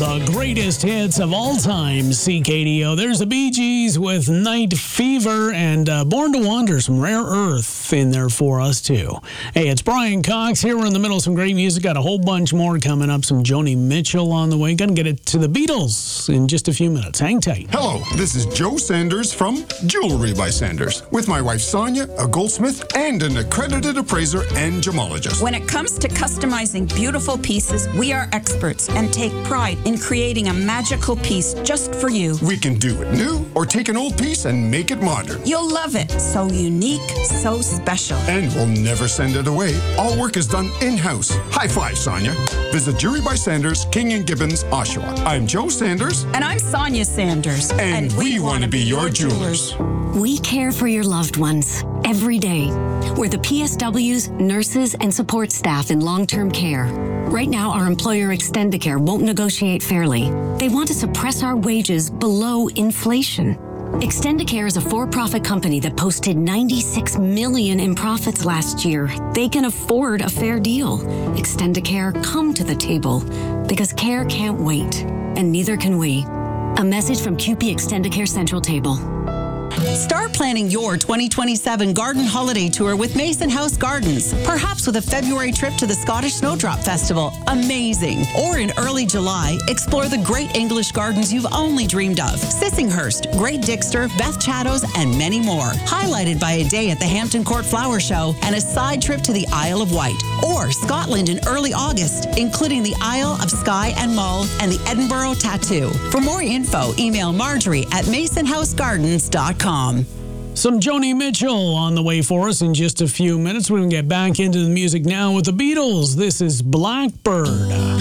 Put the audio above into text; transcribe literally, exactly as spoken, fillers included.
the greatest hits of all time, C K D O. There's the Bee Gees with Night Fever, and uh, Born to Wander, some Rare Earth in there for us, too. Hey, it's Brian Cox here. We're in the middle of some great music. Got a whole bunch more coming up. Some Joni Mitchell on the way. Gonna get it to the Beatles in just a few minutes. Hang tight. Hello, this is Joe Sanders from Jewelry by Sanders, with my wife Sonia, a goldsmith and an accredited appraiser and gemologist. When it comes to customizing beautiful pieces, we are experts and take pride in creating a magical piece just for you. We can do it new or take an old piece and make it modern. You'll love it. So unique, so special. And we'll never send it away. All work is done in-house. High five, Sonia. Visit Jewelry by Sanders, King and Gibbons, Oshawa. I'm Joe Sanders. And I'm Sonia Sanders. And, and we, we want to be your jewelers. We care for your loved ones every day. We're the P S Ws, nurses, and support staff in long-term care. Right now, our employer Extendicare won't negotiate fairly. They want to suppress our wages below inflation. Extendicare is a for-profit company that posted ninety-six million dollars in profits last year. They can afford a fair deal. Extendicare, come to the table, because care can't wait, and neither can we. A message from Q P Extendicare Central Table. Start planning your twenty twenty-seven garden holiday tour with Mason House Gardens, perhaps with a February trip to the Scottish Snowdrop Festival. Amazing. Or in early July, explore the great English gardens you've only dreamed of. Sissinghurst, Great Dixter, Beth Chattos, and many more. Highlighted by a day at the Hampton Court Flower Show and a side trip to the Isle of Wight. Or Scotland in early August, including the Isle of Skye and Mull and the Edinburgh Tattoo. For more info, email Marjorie at mason house gardens dot com. Some Joni Mitchell on the way for us in just a few minutes. We're going to get back into the music now with the Beatles. This is Blackbird.